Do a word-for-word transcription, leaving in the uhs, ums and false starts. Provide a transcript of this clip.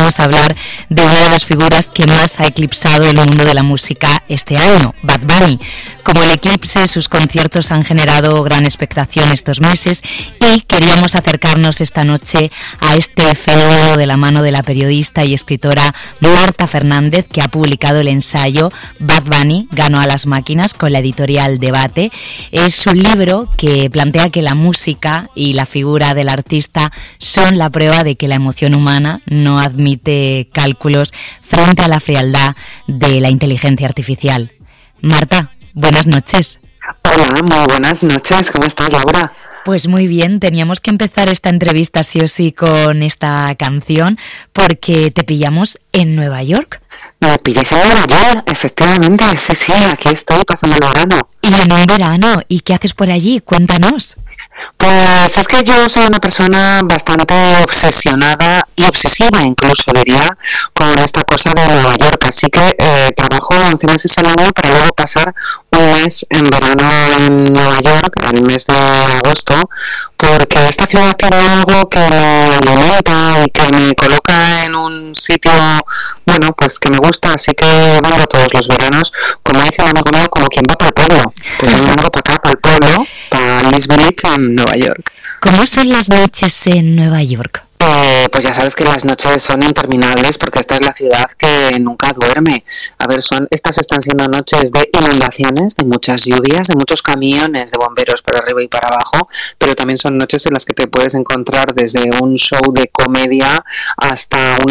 vamos a hablar de una de las figuras que más ha eclipsado el mundo de la música este año, Bad Bunny. Como el eclipse, sus conciertos han generado gran expectación estos meses y queríamos acercarnos esta noche a este fenómeno de la mano de la periodista y escritora Marta Fernández, que ha publicado el ensayo Bad Bunny ganó a las máquinas con la editorial Debate. Es un libro que plantea que la música y la figura del artista son la prueba de que la emoción humana no admite cálculos frente a la frialdad de la inteligencia artificial. Marta, buenas noches. Hola, muy buenas noches. ¿Cómo estás, Laura? Pues muy bien, teníamos que empezar esta entrevista sí o sí con esta canción porque te pillamos en Nueva York. Me pilláis en Nueva York, efectivamente, sí, sí, aquí estoy pasando el verano. Y en un verano, ¿y qué haces por allí? Cuéntanos. Pues es que yo soy una persona bastante obsesionada y obsesiva incluso diría con esta cosa de Nueva York, así que eh, trabajo once meses al año para luego pasar un mes en verano en Nueva York, el mes de agosto, porque esta ciudad tiene algo que me alimenta y que me coloca en un sitio, bueno, pues que me gusta, así que vengo todos los veranos, como dice un amigo mío, como quien va para el pueblo, pues yo vengo para acá, para el pueblo, para Miss Beach en Nueva York. ¿Cómo son las noches en Nueva York? Eh, pues ya sabes que las noches son interminables porque esta es la ciudad que nunca duerme. A ver, son estas están siendo noches de inundaciones, de muchas lluvias, de muchos camiones de bomberos para arriba y para abajo, pero también son noches en las que te puedes encontrar desde un show de comedia hasta un